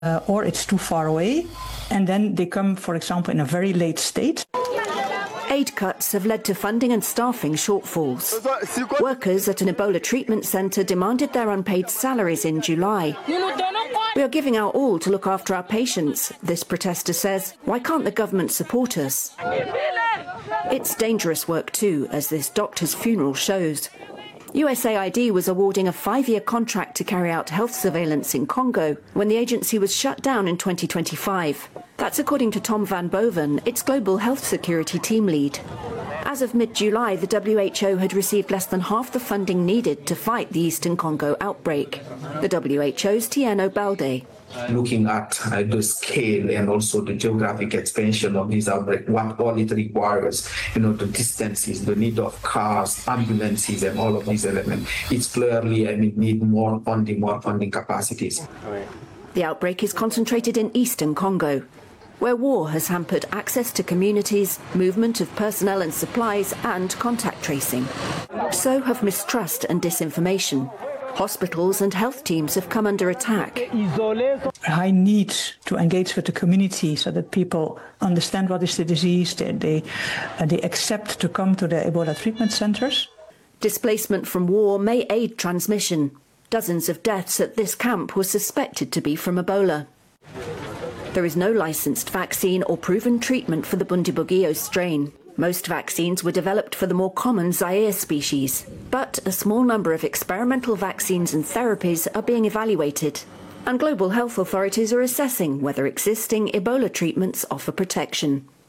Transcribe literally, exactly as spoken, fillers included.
uh, or it's too far away. And then they come, for example, in a very late state. Aid cuts have led to funding and staffing shortfalls. Workers at an Ebola treatment centre demanded their unpaid salaries in July. We are giving our all to look after our patients, this protester says. Why can't the government support us? It's dangerous work too, as this doctor's funeral shows. U S A I D was awarding a five-year contract to carry out health surveillance in Congo when the agency was shut down in twenty twenty-five. That's according to Tom van Boven, its global health security team lead. As of mid-July, the W H O had received less than half the funding needed to fight the Eastern Congo outbreak. The W H O's Tieno Balde. Looking at uh, the scale and also the geographic expansion of this outbreak, what all it requires, you know, the distances, the need of cars, ambulances, and all of these elements, it's clearly, I mean, need more funding, more funding capacities. The outbreak is concentrated in eastern Congo, where war has hampered access to communities, movement of personnel and supplies, and contact tracing. So have mistrust and disinformation. Hospitals and health teams have come under attack. High need to engage with the community so that people understand what is the disease, they, they, uh, they accept to come to the Ebola treatment centres. Displacement from war may aid transmission. Dozens of deaths at this camp were suspected to be from Ebola. There is no licensed vaccine or proven treatment for the Bundibugyo strain. Most vaccines were developed for the more common Zaire species, but a small number of experimental vaccines and therapies are being evaluated, and global health authorities are assessing whether existing Ebola treatments offer protection.